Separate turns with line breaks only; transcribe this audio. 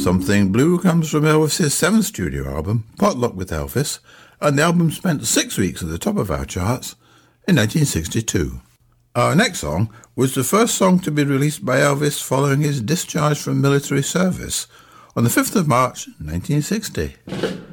Something Blue comes from Elvis's seventh studio album, Potluck with Elvis, and the album spent 6 weeks at the top of our charts in 1962. Our next song was the first song to be released by Elvis following his discharge from military service on the 5th of March 1960.